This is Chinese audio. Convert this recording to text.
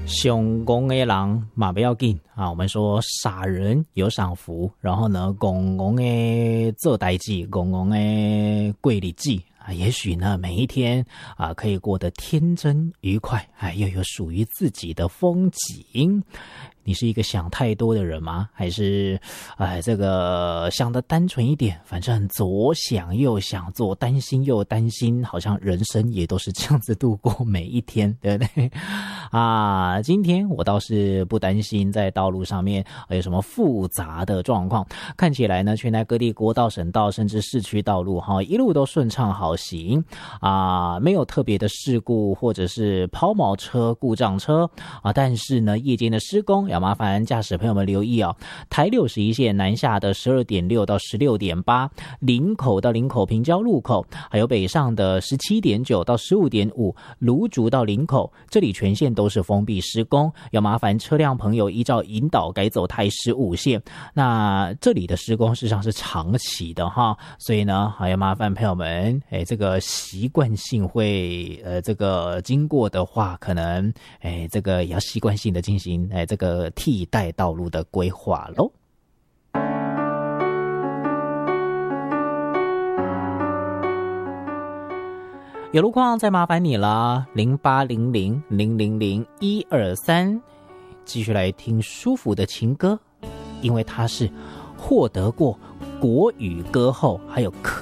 上公的人嘛不要紧啊，我们说傻人有赏福，然后呢，公公的做代志，公公的过日子啊，也许呢每一天啊可以过得天真愉快，又有属于自己的风景。你是一个想太多的人吗？还是这个想得单纯一点，反正左想右想，左担心右担心，好像人生也都是这样子度过每一天，对不对啊？今天我倒是不担心在道路上面有什么复杂的状况，看起来呢全台各地国道、省道甚至市区道路一路都顺畅好行啊，没有特别的事故或者是抛锚车、故障车啊，但是呢夜间的施工要麻烦驾驶朋友们留意哦。台61线南下的 12.6 到 16.8， 林口到林口平交路口，还有北上的 17.9 到 15.5， 芦竹到林口，这里全线都是封闭施工，要麻烦车辆朋友依照引导改走台15线。那这里的施工事实上是长期的哈，所以呢还要麻烦朋友们这个习惯性会这个经过的话，可能这个也要习惯性的进行这个替代道路的规划咯。有路况再麻烦你了，0800000123，继续来听舒服的情歌，因为它是获得过国语歌后还有